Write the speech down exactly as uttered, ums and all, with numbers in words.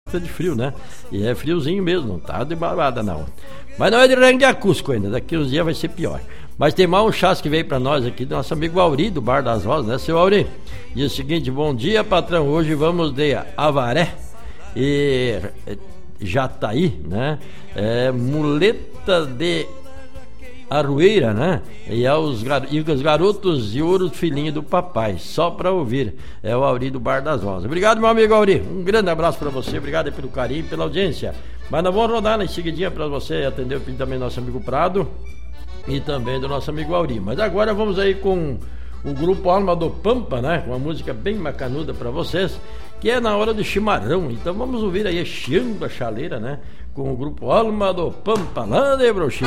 de frio, né? E é friozinho mesmo, não tá de barbada não. Mas não é de Rangue a Cusco ainda, daqui uns dias vai ser pior. Mas tem mais um chás que veio pra nós aqui do nosso amigo Auri, do Bar das Rosas, né, seu Auri? Diz o seguinte: bom dia, patrão, hoje vamos de Avaré e Jataí, né? É, muleta de Aroeira, né? E, aos gar... e os garotos de ouro, filhinho do papai, só pra ouvir. É o Auri do Bar das Rosas. Obrigado, meu amigo Auri. Um grande abraço pra você. Obrigado pelo carinho e pela audiência. Mas nós vamos rodar na seguidinha pra você atender o pedido também do nosso amigo Prado e também do nosso amigo Auri. Mas agora vamos aí com o grupo Alma do Pampa, né? Com uma música bem macanuda pra vocês, que é na hora do chimarrão. Então vamos ouvir aí Chiando a Chaleira, né? Com o grupo Alma do Pampa, lá de Broxinha.